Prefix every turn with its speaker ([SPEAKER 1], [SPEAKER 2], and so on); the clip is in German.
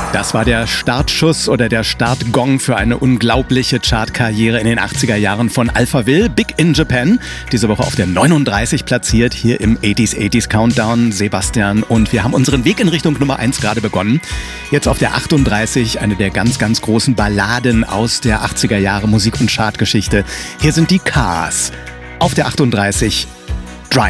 [SPEAKER 1] Das war der Startschuss oder der Startgong für eine unglaubliche Chartkarriere in den 80er Jahren von Alphaville, Big in Japan. Diese Woche auf der 39 platziert, hier im 80s Countdown, Sebastian. Und wir haben unseren Weg in Richtung Nummer 1 gerade begonnen. Jetzt auf der 38, eine der ganz, ganz großen Balladen aus der 80er Jahre Musik- und Chartgeschichte. Hier sind die Cars. Auf der 38,